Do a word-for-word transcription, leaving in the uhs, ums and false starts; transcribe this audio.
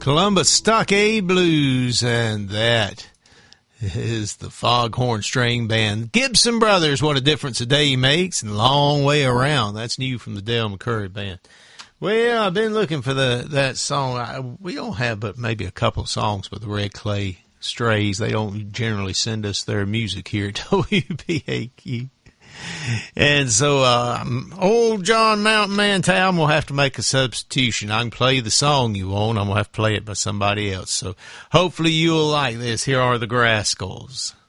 Columbus Stockade Blues, and that is the Foghorn String Band. Gibson Brothers, What a Difference a Day Makes, and Long Way Around. That's new from the Del McCurry Band. Well, I've been looking for the that song. I, we don't have but maybe a couple of songs with the Red Clay Strays. They don't generally send us their music here at W P A Q. And so, uh, old John Mountain Man Town will have to make a substitution. I can play the song you want. I'm going to have to play it by somebody else. So hopefully you'll like this. Here are the Graskels.